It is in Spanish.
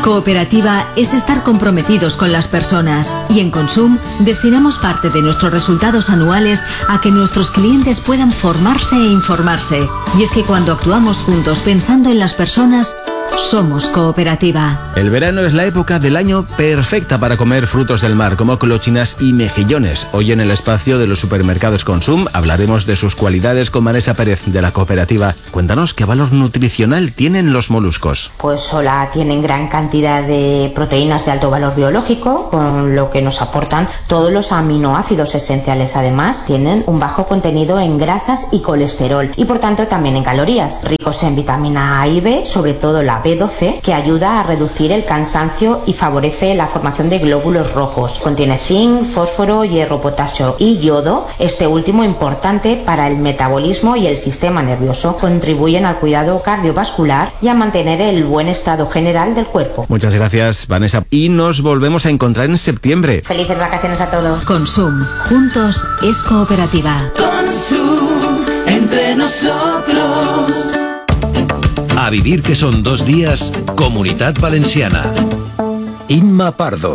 Cooperativa es estar comprometidos con las personas y en Consum destinamos parte de nuestros resultados anuales a que nuestros clientes puedan formarse e informarse. Y es que cuando actuamos juntos pensando en las personas, somos Cooperativa. El verano es la época del año perfecta para comer frutos del mar como clochinas y mejillones. Hoy en el espacio de los supermercados Consum hablaremos de sus cualidades con Vanessa Pérez de la Cooperativa. Cuéntanos qué valor nutricional tienen los moluscos. Pues tienen gran cantidad de proteínas de alto valor biológico, con lo que nos aportan todos los aminoácidos esenciales. Además, tienen un bajo contenido en grasas y colesterol y por tanto también en calorías, ricos en vitamina A y B, sobre todo la B12, que ayuda a reducir el cansancio y favorece la formación de glóbulos rojos. Contiene zinc, fósforo, hierro, potasio y yodo, este último importante para el metabolismo y el sistema nervioso. Contribuyen al cuidado cardiovascular y a mantener el buen estado general del cuerpo. Muchas gracias, Vanessa. Y nos volvemos a encontrar en septiembre. Felices vacaciones a todos. Consum. Juntos es Cooperativa. Consum. Entre nosotros. A vivir que son 2 días, Comunitat Valenciana. Imma Pardo.